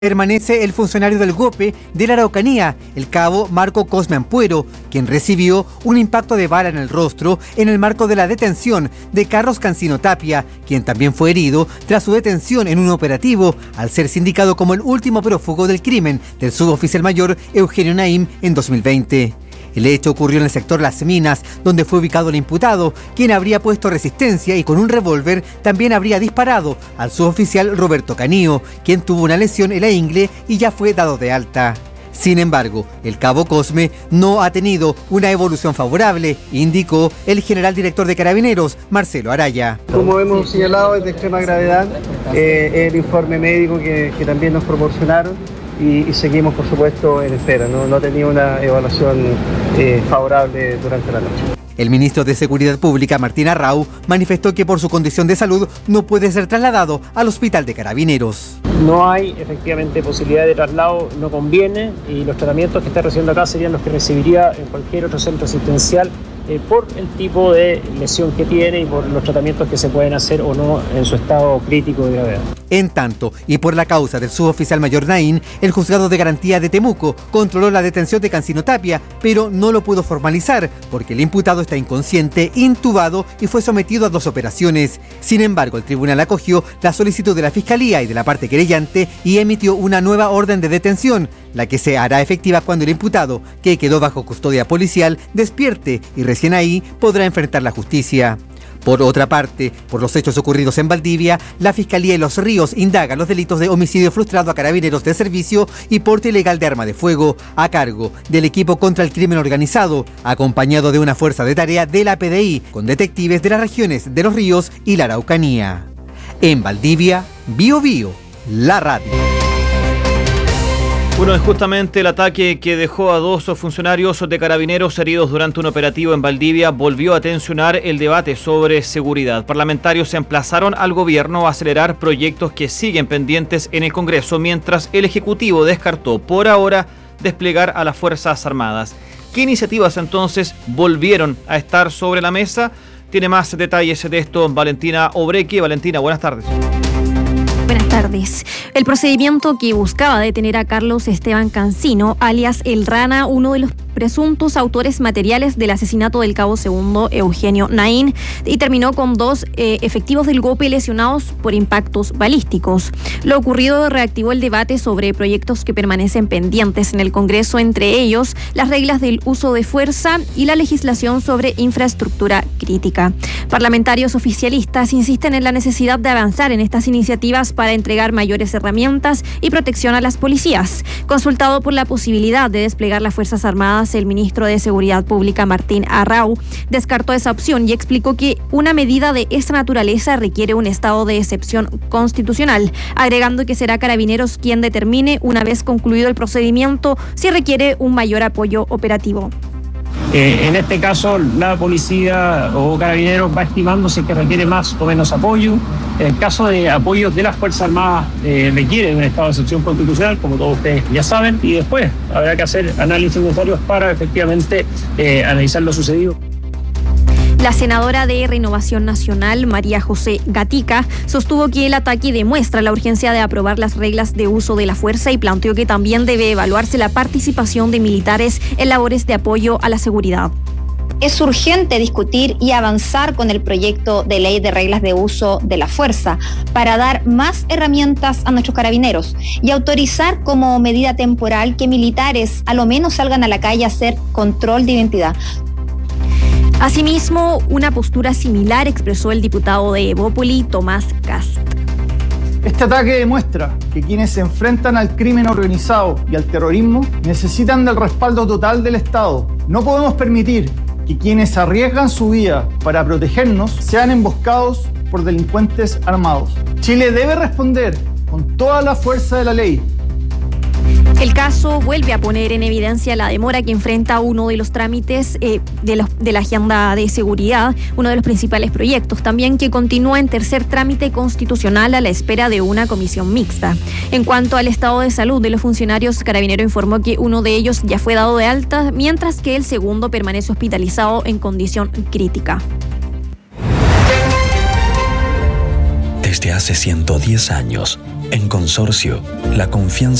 Permanece el funcionario del GOPE de la Araucanía, el cabo Marco Cosme Ampuero, quien recibió un impacto de bala en el rostro en el marco de la detención de Carlos Cancino Tapia, quien también fue herido tras su detención en un operativo, al ser sindicado como el último prófugo del crimen del suboficial mayor Eugenio Naim en 2020. El hecho ocurrió en el sector Las Minas, donde fue ubicado el imputado, quien habría puesto resistencia y con un revólver también habría disparado al suboficial Roberto Canío, quien tuvo una lesión en la ingle y ya fue dado de alta. Sin embargo, el cabo Cosme no ha tenido una evolución favorable, indicó el general director de Carabineros, Marcelo Araya. Como hemos señalado, es de extrema gravedad el informe médico que también nos proporcionaron. Y seguimos, por supuesto, en espera. No ha tenido una evaluación favorable durante la noche. El ministro de Seguridad Pública, Martín Arrau, manifestó que por su condición de salud no puede ser trasladado al hospital de Carabineros. No hay efectivamente posibilidad de traslado, no conviene, y los tratamientos que está recibiendo acá serían los que recibiría en cualquier otro centro asistencial por el tipo de lesión que tiene y por los tratamientos que se pueden hacer o no en su estado crítico de gravedad. En tanto, y por la causa del suboficial mayor Naim, el juzgado de garantía de Temuco controló la detención de Cancino Tapia, pero no lo pudo formalizar porque el imputado está inconsciente, intubado y fue sometido a 2 operaciones. Sin embargo, el tribunal acogió la solicitud de la Fiscalía y de la parte querellante y emitió una nueva orden de detención, la que se hará efectiva cuando el imputado, que quedó bajo custodia policial, despierte y recién ahí podrá enfrentar la justicia. Por otra parte, por los hechos ocurridos en Valdivia, la Fiscalía de Los Ríos indaga los delitos de homicidio frustrado a carabineros de servicio y porte ilegal de arma de fuego, a cargo del equipo contra el crimen organizado, acompañado de una fuerza de tarea de la PDI, con detectives de las regiones de Los Ríos y la Araucanía. En Valdivia, Bio Bio, la radio. Bueno, es justamente el ataque que dejó a 2 funcionarios de Carabineros heridos durante un operativo en Valdivia volvió a tensionar el debate sobre seguridad. Parlamentarios se emplazaron al gobierno a acelerar proyectos que siguen pendientes en el Congreso, mientras el Ejecutivo descartó por ahora desplegar a las Fuerzas Armadas. ¿Qué iniciativas entonces volvieron a estar sobre la mesa? Tiene más detalles de esto Valentina Obreque. Valentina, buenas tardes. Buenas tardes. El procedimiento que buscaba detener a Carlos Esteban Cancino, alias El Rana, uno de los presuntos autores materiales del asesinato del cabo segundo Eugenio Naim, y terminó con 2 efectivos del GOPE lesionados por impactos balísticos. Lo ocurrido reactivó el debate sobre proyectos que permanecen pendientes en el Congreso, entre ellos las reglas del uso de fuerza y la legislación sobre infraestructura crítica. Parlamentarios oficialistas insisten en la necesidad de avanzar en estas iniciativas para entregar mayores herramientas y protección a las policías. Consultado por la posibilidad de desplegar las Fuerzas Armadas, el ministro de Seguridad Pública, Martín Arrau, descartó esa opción y explicó que una medida de esta naturaleza requiere un estado de excepción constitucional, agregando que será Carabineros quien determine, una vez concluido el procedimiento, si requiere un mayor apoyo operativo. En este caso, la policía o Carabineros va estimando si que requiere más o menos apoyo. En el caso de apoyos de las Fuerzas Armadas, requiere un estado de excepción constitucional, como todos ustedes ya saben, y después habrá que hacer análisis necesarios para efectivamente analizar lo sucedido. La senadora de Renovación Nacional, María José Gatica, sostuvo que el ataque demuestra la urgencia de aprobar las reglas de uso de la fuerza y planteó que también debe evaluarse la participación de militares en labores de apoyo a la seguridad. Es urgente discutir y avanzar con el proyecto de ley de reglas de uso de la fuerza para dar más herramientas a nuestros carabineros y autorizar como medida temporal que militares a lo menos salgan a la calle a hacer control de identidad. Asimismo, una postura similar expresó el diputado de Evópoli, Tomás Cast. Este ataque demuestra que quienes se enfrentan al crimen organizado y al terrorismo necesitan del respaldo total del Estado. No podemos permitir que quienes arriesgan su vida para protegernos sean emboscados por delincuentes armados. Chile debe responder con toda la fuerza de la ley. El caso vuelve a poner en evidencia la demora que enfrenta uno de los trámites de la agenda de seguridad, uno de los principales proyectos, también que continúa en tercer trámite constitucional a la espera de una comisión mixta. En cuanto al estado de salud de los funcionarios, Carabinero informó que uno de ellos ya fue dado de alta, mientras que el segundo permanece hospitalizado en condición crítica. Desde hace 110 años, En Consorcio, la confianza